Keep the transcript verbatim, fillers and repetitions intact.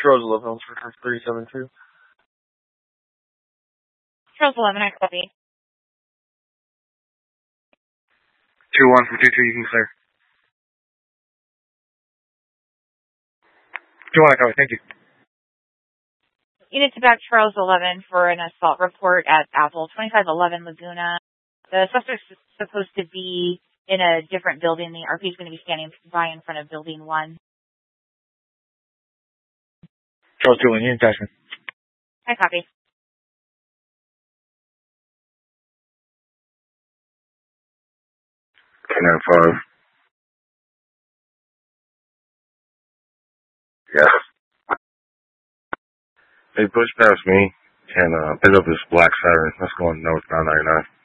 Charles eleven, for thirty-seven two. Charles eleven, I copy. two one from two two, you can clear. two one, I copy, thank you. Unit to back Charles eleven for an assault report at Apple twenty-five eleven Laguna. The suspect's supposed to be in a different building. The R P is going to be standing by in front of building one. Charles two one, unit attachment. I copy. Canine five. Yes. Hey, push past me and uh, pick up this black siren. That's going north nine ninety-nine.